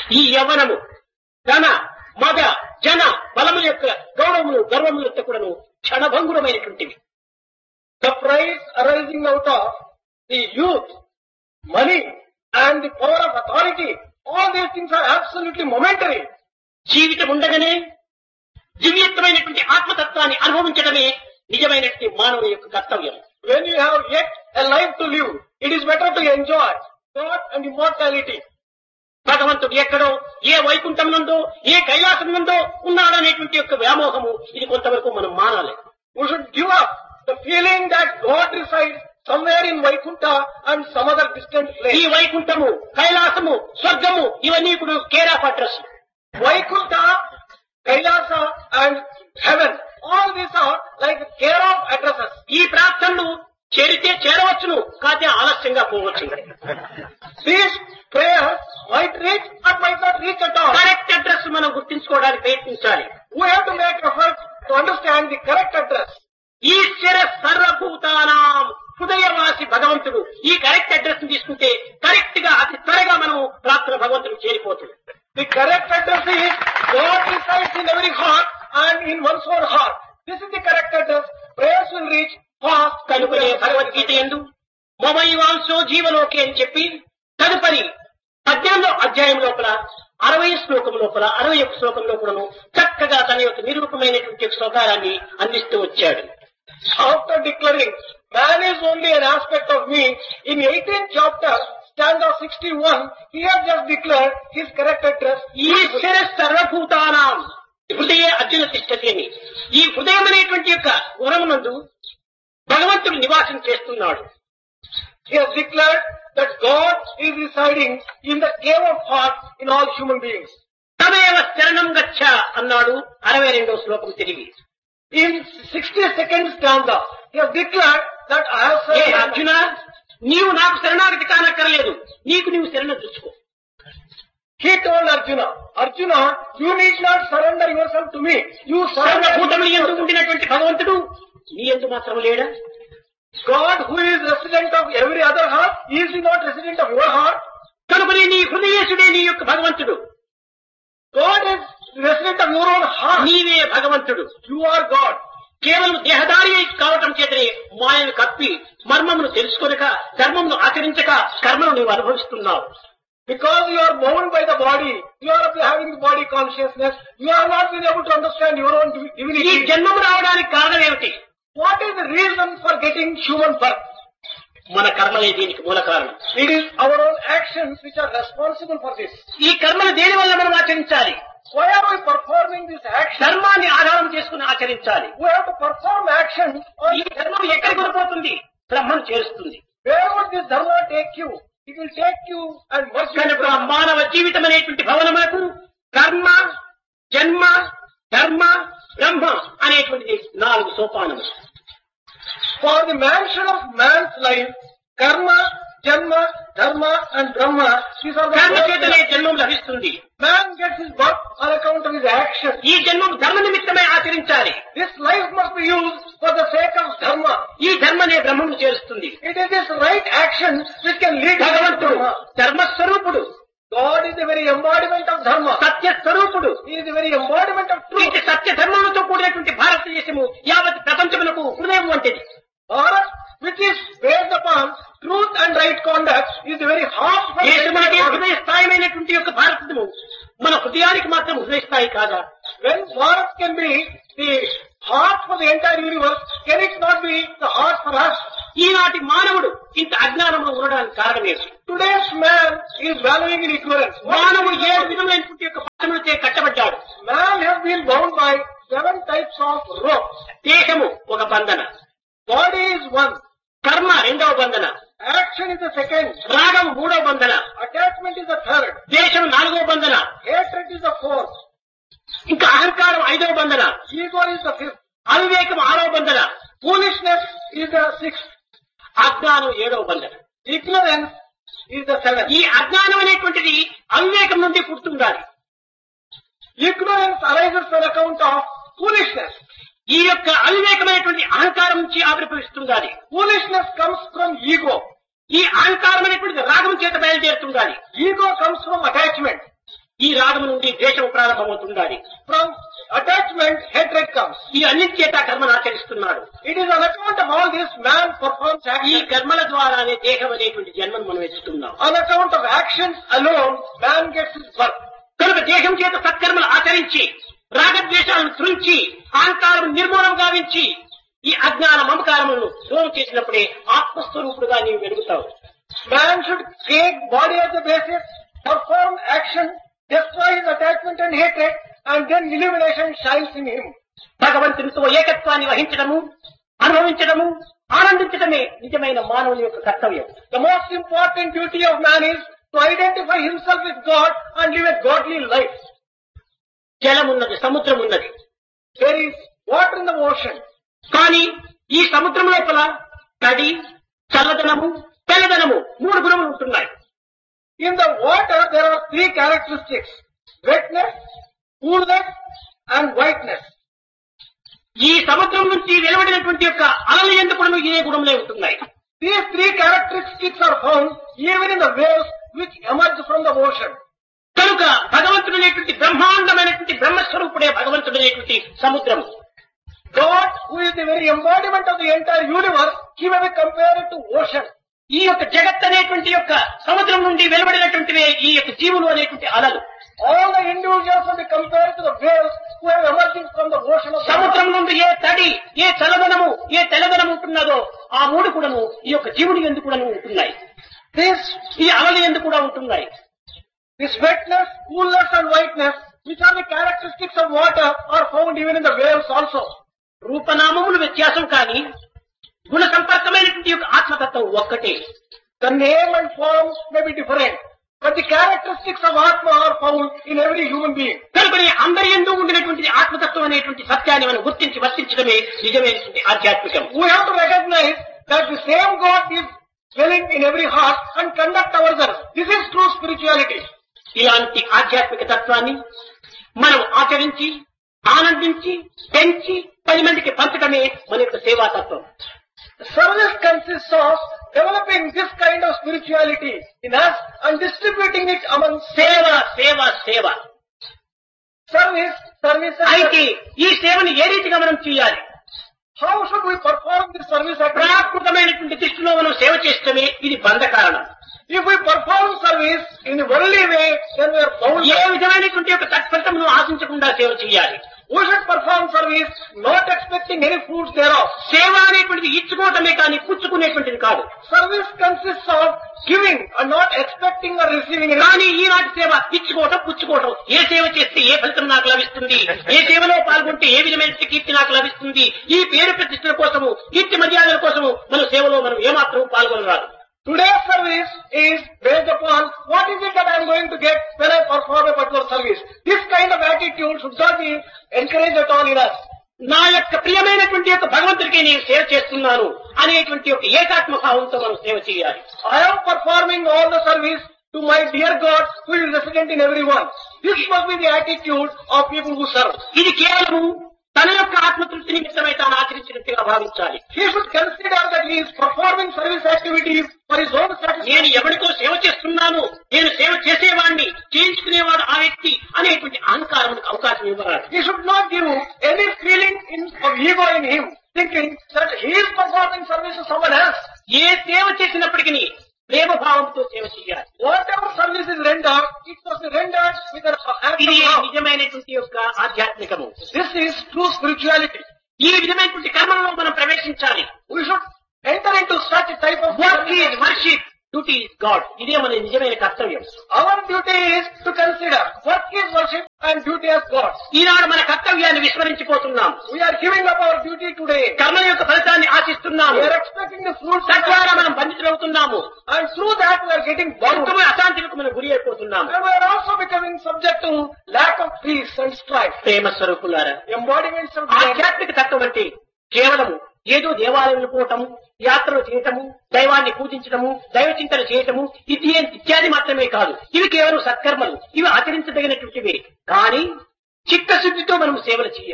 ఈ యవ్వనము ధన మద జన బలముల యొక్క గౌరవములు గర్వములు యొక్క కూడాను క్షణభంగురమైనటువంటివి. The price arising out of the youth, money and the power of authority, all these things are absolutely momentary. జీవితం ఉండగానే దివ్యత్వమైనటువంటి ఆత్మతత్వాన్ని అనుభవించడమే నిజమైనటువంటి మానవుని యొక్క కర్తవ్యం. When you have yet a life to live, it is better to enjoy God and immortality. భగవంతుడు ఎక్కడో ఏ వైకుంఠం నందో ఏ కైలాసం నందో ఉన్నాడనేటువంటి యొక్క వ్యామోహము ఇది కొంతవరకు మనం మానాలి. We should give up the feeling that God resides somewhere in Vaikuntha and some other distant ఈ place. వైకుంఠము కైలాసము స్వర్గము ఇవన్నీ ఇప్పుడు care of address. Vaikuntha, Kailasa and heaven, all these are like care of addresses. ఈ ప్రార్థనలు చేరితే చేరవచ్చును, కాదే ఆలస్యంగా పోవచ్చు. These prayers might reach or might not reach at all. Correct address మనం గుర్తించుకోవడానికి ప్రయత్నించాలి. We have to make effort to understand the correct address. ఈశ్వర సర్వభూతానాం హృదయవాసి భగవంతుడు. ఈ కరెక్ట్ అడ్రస్ ని తీసుకుంటే కరెక్ట్ గా అతి త్వరగా మనం ప్రార్థన భగవంతుడు చేరిపోతుంది. The correct address is God resides in every heart and in one's own heart. This is the correct address. Prayers will reach fast. కనుకనే భగవద్గీత యందు మమైవాంశో జీవలోకి అని చెప్పి తదుపరి 18వ అధ్యాయం లోపల 60 శ్లోకం లోపల 61 శ్లోకం లోపల చక్కగా తన యొక్క నిరూపమైనటువంటి శ్లోకారాన్ని అందిస్తూ వచ్చాడు. After declaring man is only an aspect of me, in 18th chapter, stanza 61, he has just declared his correct address. ఈశ్వర సర్వభూతానాం హృదయ అర్జున తిష్టతి అని. ఈ హృదయం అనేటువంటి యొక్క గుణమునందు భగవంతుడు నివాసం చేస్తున్నాడు. He has declared that God is residing in the cave of heart in all human beings. తమేవ శరణం గచ్చ అన్నాడు 62వ శ్లోకం తిరిగి. In 62nd stanza, he has declared that I have A said, Arjuna, నీవు నాకు శరణాగతి కానక్కర్లేదు, నీకు నీవు శరణ తెచ్చుకో. he told Arjuna, Arjuna, you need not surrender yourself to me. You surrender సర్వభూతములు ఎందు ఉండినటువంటి భగవంతుడు నీ ఎందు మాత్రం లేడా? God, who is resident of every other heart, is he not resident of your heart? కనుకనే నీ హృదయేశుడే నీ యొక్క భగవంతుడు. God is resident of your own heart. నీవే భగవంతుడు. You are God. కేవలం దేహదారి కావటం చేతనే మాయను కప్పి మర్మమును తెలుసుకొనక ధర్మమును ఆచరించక కర్మను నీవు అనుభవిస్తున్నావు. Because you are bound by the body, you are having the body consciousness, you are not being able to understand your own ఈ divinity. జన్మము రావడానికి కారణం ఏమిటి? What is the reason for getting human birth? మన కర్మలే దీనికి మూల కారణం. It is our own actions which are responsible for this. ఈ కర్మను దేని వల్ల మనం ఆచరించాలి? Why are we performing this action? ధర్మాన్ని ఆధారం చేసుకుని ఆచరించాలి. We have to perform action ఈ on ధర్మం ఎక్కడికి కొనిపోతుంది? బ్రహ్మను చేరుస్తుంది. where would this dharma take you? It will take you and merge you. కనుక మానవ జీవితం అనేటువంటి భవనములకు కర్మ జన్మ ధర్మ బ్రహ్మ అనేటువంటిది 4 సోపానములు. For the mansion of man's life, karma, janma, dharma and brahma, these are the కర్మ four చేతనే things. జన్మం లభిస్తుంది. Man gets his birth on account of his action. ఈ జన్మం ధర్మ నిమిత్తమై ఆచరించాలి. This life must be used for the sake of dharma. ఈ ధర్మనే బ్రహ్మను చేరుస్తుంది. It is this right action which can lead to భగవంతుడు dharma. ధర్మస్వరూపుడు, God is the very embodiment of dharma. సత్యస్వరూపుడు. He is the very embodiment of truth. ఇటు సత్య ధర్మములతో కూడినటువంటి భారతదేశము యావత్ ప్రపంచమునకు హృదయం వంటిది. Bharat, which is based upon truth and right conduct, is the very heart of దేశమునకే the హృదయ స్థాయిమైనటువంటి యొక్క భారతము మన హృదయానికి మాత్రం హృదయ స్థాయి కాదా? When Bharat can be the heart for the entire universe, can it not be the heart for us? ఈనాటి మానవుడు ఇంత అజ్ఞానంలో ఉండడానికి కారణమేమి? Today's man is valuing in ignorance. మానవుడు 7 విధములైనటువంటి యొక్క పట్టణములచే కట్టబడ్డాడు. Man has been bound by 7 types of ropes. దేహము ఒక బంధన, Body is one. కర్మ 2వ బంధన, Action is the second. రాగం 3వ బంధన, Attachment is the third. దేశం 4వ బంధన, Hatred is the fourth. ఇంకా అహంకారం 5వ బంధన, Ego is the fifth. అవివేకం 6వ బంధన, Foolishness is the sixth. అజ్ఞానం 7వ బంధన. Ignorance is the seventh. ఈ అజ్ఞానం అనేటువంటిది అవివేకం నుండి పుడుతుండాలి. Ignorance arises on account of foolishness. ఈ యొక్క అవివేకమైనటువంటి అహంకారం నుంచి ఆవిర్భవిస్తుండాలి. Foolishness comes from ego. ఈ అహంకారం అనేటువంటిది రాగం చేత బయలుదేరుతుండాలి. Ego comes from attachment. ఈ రాగము నుండి ద్వేషం ప్రారంభమవుతుండాలి. From attachment, hatred comes. ఈ అన్నిటి చేత కర్మను ఆచరిస్తున్నాడు. It is on account of all this man performs ఈ actions. కర్మల ద్వారానే దేహం అనేటువంటి జన్మను మనం ఎత్తుతున్నాం. On account of actions alone, man gets his birth. కనుక దేహం చేత సత్కర్మలు ఆచరించి రాగద్వేషాలను త్రుంచి అహంకారం నిర్మూలం గావించి ఈ అజ్ఞాన మమకారములను దూరం చేసినప్పుడే ఆత్మస్వరూపుడుగా నీవు వెలుగుతావు. Man should take body as a basis, perform action, destroy his attachment and hatred, and then illumination shines in him. భగవంతునితో ఏకత్వాన్ని వహించడము, అనుభవించడము, ఆనందించడమే నిజమైన మానవుని యొక్క కర్తవ్యం. The most important duty of man is to identify himself with God and live a godly life. జలం ఉన్నది, సముద్రం ఉన్నది. There is water in the ocean. కానీ ఈ సముద్రం లోపల తడి, చల్లదనము, తెల్లదనము మూడు గుణములు ఉంటున్నాయి. In the water there are three characteristics: wetness, coolness and whiteness. ఈ సముద్రం నుంచి వెలువడినటువంటి యొక్క అలలు ఎందుకు ఇదే గుణములే ఉంటున్నాయి. These three characteristics are found even in the waves which emerge from the ocean. కనుక భగవంతుడు అనేటువంటి బ్రహ్మాండమైనటువంటి బ్రహ్మస్వరూపుడే భగవంతుడు అనేటువంటి సముద్రము. God, who is the very embodiment of the entire universe, he may be compared to ocean. ఈ యొక్క జగత్ అనేటువంటి యొక్క సముద్రం నుండి వెలువడినటువంటివే ఈ యొక్క జీవులు అనేటువంటి అలలు. All the individuals will be compared to the waves who are emerging from the ocean of the సముద్రం నుండి ఏ తడి, ఏ చల్లదనము, ఏ తెల్లదనం ఉంటున్నదో ఆ మూడు కూడాను ఈ యొక్క జీవుని ఎందుకు కూడా ఉంటున్నాయి. ఈ అలలు ఎందుకు కూడా ఉంటున్నాయి. This wetness, coolness and whiteness, which are the characteristics of water, are found even in the waves also. రూపనామములు వ్యత్యాసం కానీ గుణ సంపర్కమైనటువంటి యొక్క ఆత్మతత్వం ఒక్కటే. The name and form may be different, but the characteristics of Atma are found in every human being. కనుకనే అందరి యందు ఉండినటువంటి ఆత్మతత్వం అనేటువంటి సత్యాన్ని మనం గుర్తించి వర్తించడమే నిజమైనటువంటి ఆధ్యాత్మికం. We have to recognize that the same God is dwelling in every heart and conduct ourselves. This is true spirituality. ఇలాంటి ఆధ్యాత్మిక తత్వాన్ని మనం ఆచరించి ఆనందించి పెంచి 10 మందికి పంచడమే మన యొక్క సేవాతత్వం. Service consists of developing this kind of spirituality in us and distributing it among సేవ సేవ సేవ. service. అయితే ఈ సేవను ఏ రీతిగా మనం చేయాలి? How should we perform this service activity? ప్రాకృతమైనటువంటి దృష్టిలో మనం సేవ చేస్తమే ఇది బంధ కారణం. If we perform service in a worldly way, then we are bound. ఏ విధమైనటువంటి యొక్క తత్ఫలితమును ఆశించకుండా సేవ చేయాలి. We should perform service not expecting any fruits thereof. సేవ అనేటువంటిది ఇచ్చుకోవటమే కానీ పుచ్చుకునేటువంటిది కాదు. Service consists of giving and not expecting or receiving anything. కానీ ఈనాటి సేవ ఇచ్చుకోవటం పుచ్చుకోవటం. ఏ సేవ చేస్తే ఏ ఫలితం నాకు లభిస్తుంది, ఏ సేవలో పాల్గొంటే ఏ విధమైన కీర్తి నాకు లభిస్తుంది, ఈ పేరు ప్రతిష్టల కోసము, కీర్తి మర్యాదల కోసము మన సేవలో మనం ఏమాత్రం పాల్గొనరాదు. Today's service is based upon what is it that I am going to get when I perform a particular service. This kind of attitude should not be encouraged at all in us. నా యొక్క ప్రియమైనటువంటి యొక్క భగవంతుడికి నేను సేవ చేస్తున్నాను అనేటువంటి ఒక ఏకాత్మ భావంతో మనం సేవ చేయాలి. I am performing all the service to my dear God who is resident in everyone. This must be the attitude of people who serve. ఇది కేవలం తన యొక్క ఆత్మతృప్తి నిమిత్తమై తాను ఆచరించినట్టుగా భావించాలి. He should consider that he is performing service activities for his own satisfaction. నేను ఎవరికో సేవ చేస్తున్నాను, నేను సేవ చేసేవాడిని, చేయించుకునేవాడు ఆ వ్యక్తి అనేటువంటి అహంకారానికి అవకాశం ఇవ్వరాదు. He should not give any feeling of ego in him, thinking that he is performing service to someone else. ఏ సేవ చేసినప్పటికీ ప్రేమ భావంతో సేవ చేయాలి. Whatever service is rendered, it must be rendered with an act ఇది of love. నిజమైనటువంటి యొక్క ఆధ్యాత్మికము. This is true spirituality. ఈ విధమైనటువంటి కర్మలలో మనం ప్రవేశించాలి. We should enter into such a type of work is worship, duty is God. ఇదే మన నిజమైన కర్తవ్యం. Our duty is to consider work is worship and duty as God. ఈనాడు మన కర్తవ్యాన్ని విస్మరించిపోతున్నాం. We are giving up our duty today. కర్మ యొక్క ఫలితాన్ని ఆశిస్తున్నాము. We are expecting the fruits, తద్వారా మనం బంధితులవుతున్నాము. and through that we are getting bound. మొత్తము అశాంతికి మనం గురి అయిపోతున్నాము. And we are also becoming subject to lack of peace and strife. ప్రేమ స్వరూపులారా, Embodiments of God. ఆధ్యాత్మిక తత్వం అంటే కేవలము ఏదో దేవాలయం పోవటము, యాత్రలు చేయటము, దైవాన్ని పూజించటము, దైవ చింతన చేయటము ఇత్యాది మాత్రమే కాదు. ఇవి కేవలం సత్కర్మలు, ఇవి ఆచరించదగినటువంటివే. కానీ చిత్తశుద్ధితో మనం సేవలు చేయాలి.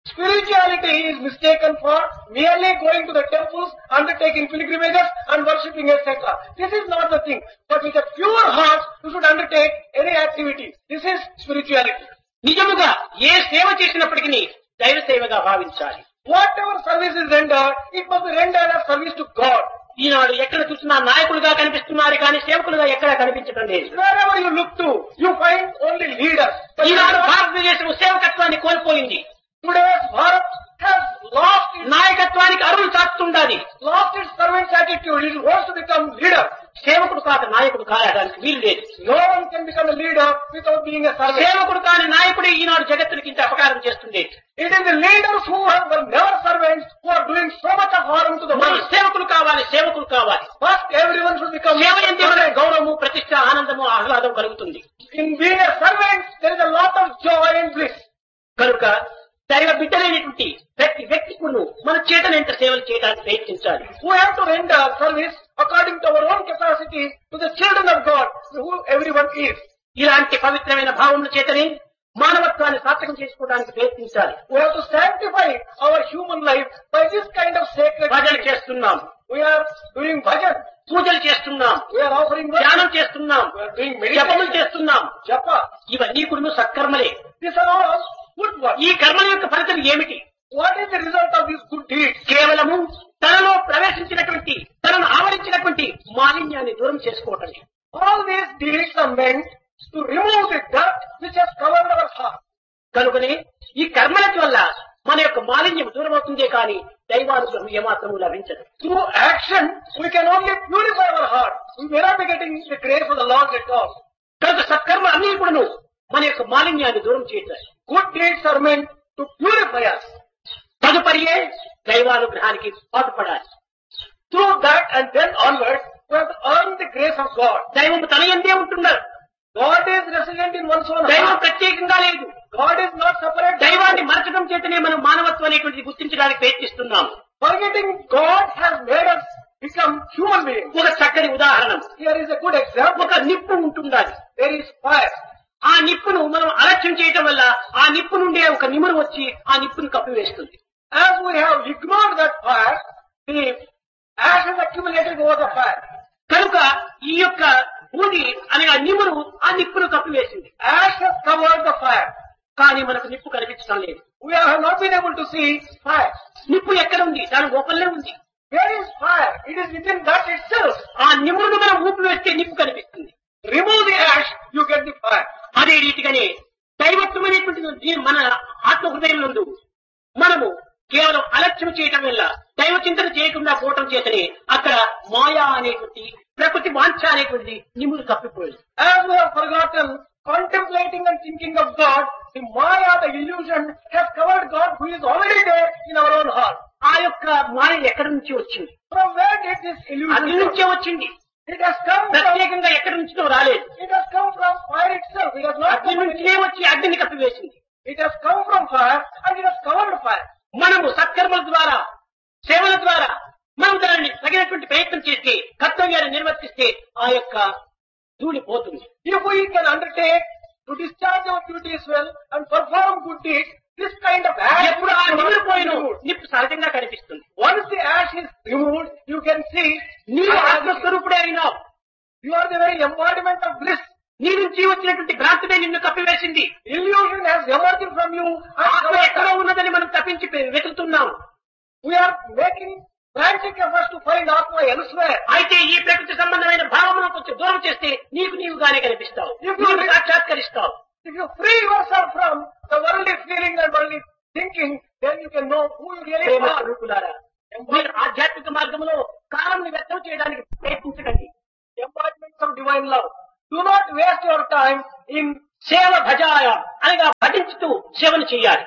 Spirituality is mistaken for merely going to the temples, undertaking pilgrimages and worshipping, etc. This is not the thing. But with a pure heart, you should undertake any activity. This is spirituality. నిజముగా ఏ సేవ చేసినప్పటికీ దైవ సేవగా భావించాలి. Whatever service is rendered, it must be rendered as service to God. ఈనాడు ఎక్కడ చూసినా నాయకులుగా కనిపిస్తున్నారు కానీ సేవకులుగా ఎక్కడా కనిపించడం లేదు. Wherever you look to, you find only leaders. ఈనాడు భారతదేశం సేవకత్వాన్ని కోల్పోయింది. Today's Bharat has lost నాయకత్వానికి అరువులు చాటుతుండాలి. its servant's attitude. It wants to become leader. సేవకుడు కాక నాయకుడు కాయడానికి వీలు లేదు. No one can become a leader without being a servant. సేవకుడు కాని నాయకుడే ఈనాడు జగత్తునికి ఇంత అపకారం చేస్తుంది. It is the leaders who were never servants who are doing so much of harm to the world. సేవకులు కావాలి, సేవకులు కావాలి. First, everyone should become సేవ ఎందు గౌరవము, ప్రతిష్ట, ఆనందము, ఆహ్లాదం కలుగుతుంది. In being a servant, there is a lot of joy and bliss. కనుక దైవ బిడ్డలైనటువంటి ప్రతి వ్యక్తికును మన చేతనంత సేవలు చేయడానికి ప్రయత్నించాలి. We have to render service according to our own capacity to the children of God, who everyone is. ఇలాంటి పవిత్రమైన భావముల చేతనే మానవత్వాన్ని సార్థకం చేసుకోవడానికి ప్రయత్నించాలి. We have to sanctify our human life by this kind of sacred. భజన చేస్తున్నాం, We are doing bhajan. పూజలు చేస్తున్నాం, We are offering worship. ధ్యానం చేస్తున్నాం, We are doing జపములు meditation. చేస్తున్నాం. Japa. ఇవన్నీ కూడా సత్కర్మలే. These are all good works. ఈ కర్మల యొక్క ఫలితం ఏమిటి? What is the result of these good deeds? కేవలము తనలో ప్రవేశించినటువంటి, తనను ఆవరించినటువంటి మాలిన్యాన్ని దూరం చేసుకోవటం. All these deeds are meant to remove the dirt which has covered our heart. కనుకనే ఈ కర్మల వల్ల మన యొక్క మాలిన్యం దూరం అవుతుందే కానీ దైవానుగ్రహం ఏమాత్రము లభించదు. Through action, we can only purify our heart. We may not be getting the grace of the Lord at all. కనుక సత్కర్మ అన్ని కూడాను మన యొక్క మాలిన్యాన్ని దూరం చేయాలి. Good deeds are meant to purify us. తదుపరియే దైవానుగ్రహానికి పాటుపడాలి. Through that and then onwards, we have to earn the grace of God. దైవం తన యందే ఉంటున్నారు. God is resident in one's own దైవం heart. ప్రత్యేకంగా లేదు. God is not separate. దైవాన్ని మరచడం చేతనే మనం మానవత్వం అనేటువంటిది గుర్తించడానికి ప్రయత్నిస్తున్నాం. Forgetting God has made us become human beings. ఒక చక్కని ఉదాహరణ, Here is a good example. ఒక నిప్పు ఉంటుండాలి. There is fire. ఆ నిప్పును మనం అలక్ష్యం చేయటం వల్ల ఆ నిప్పు నుండే ఒక నిమురు వచ్చి ఆ నిప్పును కప్పివేస్తుంది. As we have ignored that fire, the ash has accumulated over the fire. కనుక ఈ యొక్క బూది అనే ఆ నిమురు ఆ నిప్పును కప్పివేసింది. Ash has covered the fire. కానీ మనకు నిప్పు కనిపించడం లేదు. We have not been able to see fire. నిప్పు ఎక్కడ ఉంది? దాని లోపలనే ఉంది. Where is fire? It is within that itself. ఆ నిమురును మనం ఊపి వేస్తే నిప్పు కనిపిస్తుంది. Remove the ash, you get the fire. అదే రీతిగానే దైవత్వమైనటువంటి మన ఆత్మ హృదయం నందు మనము కేవలం అలక్ష్యం చేయటం వల్ల దైవ చింతన చేయకుండా పోవటం చేతనే అక్కడ మాయా అనేటువంటి ప్రకృతి వాంఛ అనేటువంటి నిమురు కప్పిపోయింది. As we have forgotten contemplating and thinking of God, the Maya, the illusion, has covered God who is already there in our own heart. ఆ యొక్క మాయ ఎక్కడి నుంచి వచ్చింది? From where did this అగ్ని illusion నుంచే come? వచ్చింది. It has come from, ప్రత్యేకంగా ఎక్కడి నుంచో రాలేదు. it has come from fire itself. It has not అగ్ని come నుంచే వచ్చి అగ్నిని కప్పివేసింది. It has come from fire and it has covered fire. మనము సత్కర్మల ద్వారా, సేవల ద్వారా మనం దానిని తగినటువంటి ప్రయత్నం చేస్తే, కర్తవ్యాన్ని నిర్వర్తిస్తే ఆ యొక్క ధూళి పోతుంది. If we can undertake to discharge our duties well and perform good deeds, this kind of ash ఎప్పుడు ఆ నిమురు పోయిన నిప్పు సహజంగా కనిపిస్తుంది. Once the ash is removed, you can see నీవు ఆత్మస్వరూపుడే అయినావు. you are the very embodiment of bliss. నీ నుంచి వచ్చినటువంటి భ్రాంతినే నిన్ను కప్పివేసింది. Illusion has emerged from you. ఆత్మ ఎక్కడో ఉన్నదని మనం తప్పించి వెతుకుతున్నాం. We are making frantic efforts to find Atma elsewhere. అయితే ఈ ప్రకృతి సంబంధమైన భావమును కొంచెం దూరం చేస్తే నీకు నీవుగానే కనిపిస్తావు, నీవు సాక్షాత్కరిస్తావు. If you free yourself from the worldly feeling and worldly thinking, then you can know who you really Prema are. స్వరూపులారా, మీరు ఆధ్యాత్మిక మార్గంలో కాలంని వ్యర్థం చేయడానికి ప్రయత్నించకండి. Embodiments of divine love. Do not waste your time in సేవ భజాయ అనగా భజించుతూ సేవను చేయాలి.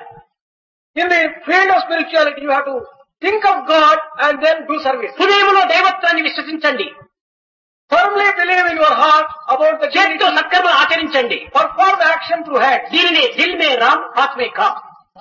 in the field of spirituality. You have to think of God and then do service. హృదయంలో దైవత్వాన్ని విశ్వసించండి. Firmly believe in your heart about the చేతితో divinity. సత్కర్మలు ఆచరించండి. Perform action through hands. దీనినే దిల్ మే రామ్ హాత్ మే com.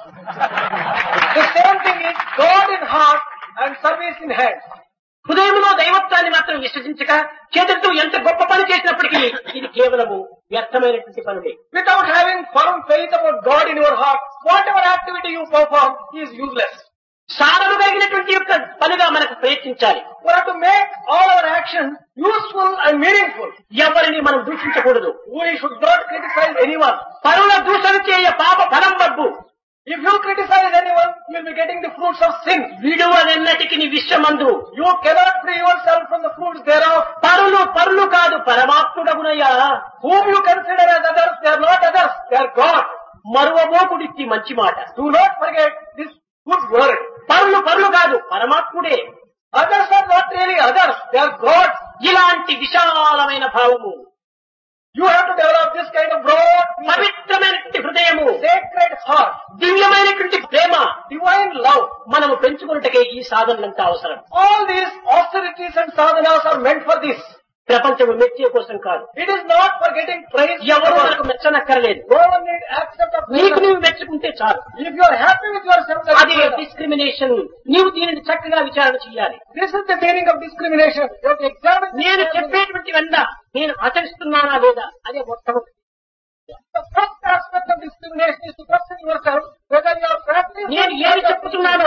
The same thing is God in heart and service in hands. హృదయంలో దైవత్వాన్ని మాత్రం విశ్వసించక చేతులతో ఎంత గొప్ప పని చేసినప్పటికీ ఇది కేవలము వ్యర్థమైనటువంటి పనులే. Without having firm faith about God in your heart, whatever activity you perform is useless. సారము కలిగినటువంటి యొక్క పనిగా మనకు ప్రయత్నించాలి. We have to make all our actions useful and meaningful. ఎవరిని మనం దూషించకూడదు. We should not criticize anyone. పరుల దూషణ చేయ పాప ఫలం వద్దు. If you criticize anyone, you will be getting the fruits of sin. విడువనెన్నటికి నీ విశ్వమందు You cannot free yourself from the fruits thereof. పరులు కాదు పరమాత్ముడగునయ్యా. Whom you consider as others, they are not others, they are God. మరువబోకుడికి మంచి మాట. Do not forget this good word. పరులు కాదు పరమాత్ముడే. Others are not really others, they are God. ఇలాంటి విశాలమైన భావము, You have to develop this kind of broad, పవిత్రమైనటువంటి హృదయము, sacred heart, దివ్యమైనటువంటి ప్రేమ divine love. మనము పెంచుకున్నట్టుకే ఈ సాధనలంతా అవసరం. All these austerities and sadhanas are meant for this. ప్రపంచము మెచ్చే కోసం కాదు. It is not for getting praise. ఎవరు మనకు మెచ్చనక్కర్లేదు. No one need accept of నీకు praise. నీవు మెచ్చుకుంటే చాలు. If you are happy with yourself, that అది is enough. డిస్క్రిమినేషన్. నీవు దీనిని చక్కగా విచారణ చేయాలి. This is the meaning of discrimination. You have to examine నేను this. చెప్పేటువంటి వెంట నేను ఆచరిస్తున్నానా లేదా అదే మొట్టమొదటి. The first aspect of discrimination is to question yourself whether you are practicing. నేను ఏది చెప్తున్నానో,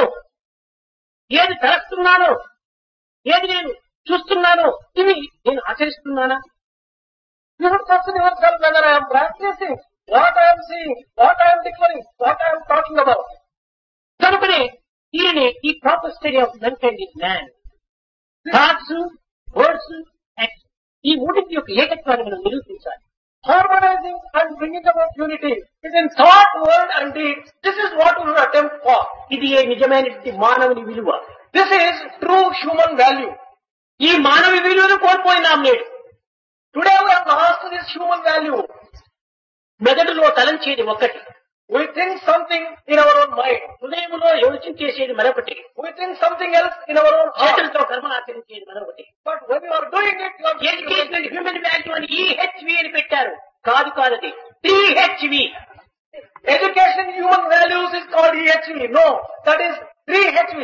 ఏది తలస్తున్నానో, ఏది నేను చూస్తున్నానో ఇవి నేను ఆచరిస్తున్నానా? You should question yourself whether I am practicing what I am seeing, what I am declaring, what I am talking about. కనుకనే దీనిని ఈ proper study of మెన్కైండ్ in man, thoughts, words, action, ఈ మూడింటి యొక్క ఏకత్వాన్ని మనం నిరూపించాలి. Harmonizing and bringing about unity between thought, word and deed. This is what we will attempt for. ఇది ఏ నిజమైనటువంటి మానవుని విలువ. This is true human value. ఈ మానవ విలువను కోల్పోయినాం నేడు. Today we have lost this human value. మెదడులో తలంచేది ఒకటి, We think something in our own mind. హృదయంలో యోచించేసేది మరొకటి, We think something else in our own heart. చేతులతో కర్మలాచరించేది మరొకటి. But when you are doing it, you are education human value అని EHV అని పెట్టారు. కాదు 3HV. Education human values is called EHV. No, that is 3HV.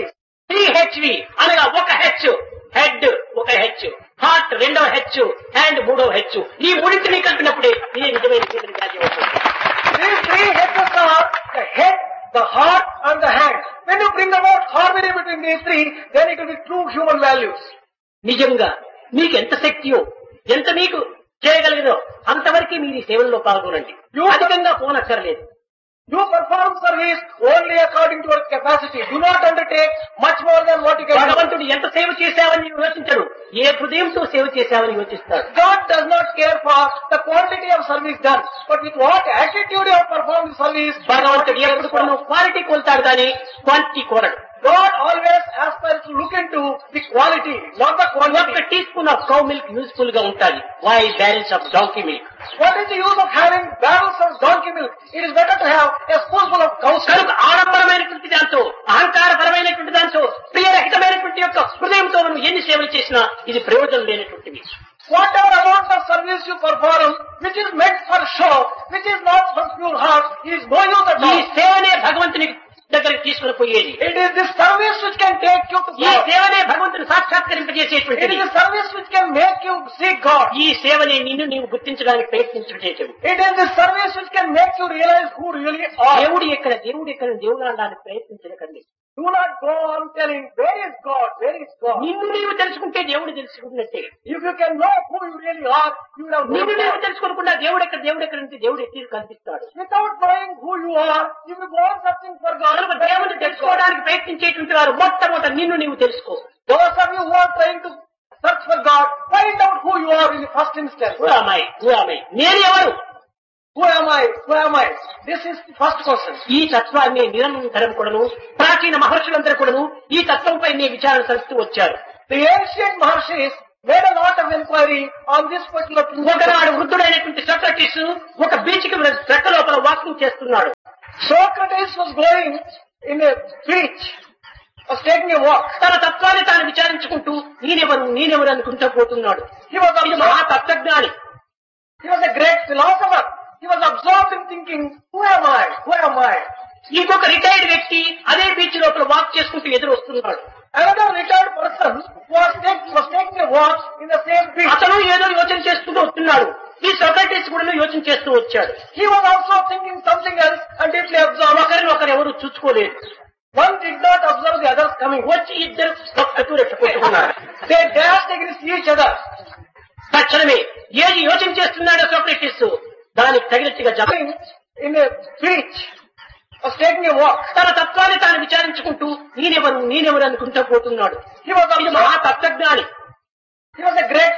3HV అనగా ఒక H, head ఒక H, heart రెండవ హెచ్, హ్యాండ్ మూడవ హెచ్. ఈ మూడింటిని కలిపినప్పుడే ఇది నిజమైన హ్యూమన్ వాల్యూ అవుతుంది. These 3 heads are the head, the heart and the hand. When you bring about harmony between these 3, then it will be true human values. నిజంగా మీకు ఎంత శక్తియో, ఎంత మీకు చేయగలిగినో అంతవరకు మీరు ఈ సేవల్లో పాల్గొనండి. అధికంగా పోనక్కర్లేదు. You perform service only according to your capacity. Do not undertake much more than what you can do. భగవంతుడు ఎంత సేవ చేశావని యోచించడు, ఏ హృదయంతో సేవ చేశావని యోచిస్తాడు. God does not care for the quantity of service done, but with what attitude you have performed the service. భగవంతుడు ఎప్పుడు కూడా క్వాలిటీ కోల్తాడు కానీ quantity కోరడు. God always aspires to look into the quality, not the ఒక quantity. Tea spoon of cow milk useful గా ఉంటుంది. Why balance of donkey milk? What is the use of having barrels of donkey milk? It is better to have a spoonful of cow's milk. కనుక ఆడంబరమైనటువంటి దాంతో, అహంకారపరమైనటువంటి దాంతో, ప్రియరహితమైనటువంటి యొక్క హృదయంతో మనం ఎన్ని సేవలు చేసినా ఇది ప్రయోజనం లేనటువంటివి. Whatever amount of service you perform, which is meant for show, which is not from pure heart, is no use at ఈ all. సేవనే భగవంతుని దగ్గరికి తీసుకుని పోయేది. It is this service which can take you to ఈ God. సేవనే భగవంతుని It సాక్షాత్కరింపజేసేటువంటిది. is the service which can make you see God. ఈ సేవని నిన్ను నీవు గుర్తించడానికి ప్రయత్నించడం. It is the service which can make you realize who really are. దేవుడు ఎక్కడ దేవుడు అనడానికి ప్రయత్నించకండి. Do not go on telling, where is God, where is God. నిన్ను నీవు తెలుసుకుంటే దేవుడు తెలుసుకున్నట్టే. If you can know who you really are, you will have నిన్ను known నీవు God. తెలుసుకోకుండా దేవుడు ఎక్కడ అంటే దేవుడు ఎత్తి కనిపిస్తాడు. Without knowing who you are, if you go on searching for God, కనుక దేవుడిని తెలుసుకోవడానికి ప్రయత్నించేటువంటి వారు మొట్టమొదట నిన్ను నీవు తెలుసుకో. those of you who are trying to search for God, find out who you are in the first instance. Who am I? నేను ఎవరు? Who am I? Who am I? This is the first question. ఈ తత్వాన్ని నిరంతరం కూడాను ప్రాచీన మహర్షులందరూ కూడాను ఈ తత్వంపై విచారణ జరుపుతూ వచ్చారు. The ancient Maharshis made a lot of inquiry on this particular principle. ఒకనాడు వృద్ధుడైనటువంటి సోక్రటీస్ ఒక బీచ్ కి ట్రక్ లోపల వాకింగ్ చేస్తున్నాడు. Socrates was going in a beach, was taking a walk. తన తత్వాన్ని తాను విచారించుకుంటూ నేనెవరు అనుకుంటూ పోతున్నాడు. He was ఇది absorbed. మహా తత్వజ్ఞాని. He was a great philosopher. He was absorbed in thinking, who am I? Who am I? ఇంకొక రిటైర్డ్ వ్యక్తి అదే బీచ్ లోపల వాక్ చేసుకుంటూ ఎదురు వస్తున్నాడు. Another retired person was taking a walk in the same beach. అతను ఏదో యోచన చేసుకుంటూ వస్తున్నాడు. ఈ సోక్రటీస్ కూడా యోచన చేస్తూ ఆలోచిస్తూ వచ్చాడు. He was also thinking something else and deeply absorbed. ఒకరిని ఒకరు ఎవరు చూసుకోలేదు. One did not observe the others coming. వచ్చి ఇద్దరు ఒక్కటూ రెచ్చగొట్టుకున్నారు. They dashed against each other. తక్షణమే ఏది యోచన చేస్తున్నాడో సోక్రటీస్ దానికి తగినట్టుగా In a beach, was taking a walk. తన తత్వాన్ని తాను విచారించుకుంటూ నేనెవరు అనుకుంటూ పోతున్నాడు. He was ఇది మహా తత్వజ్ఞాని. He was a great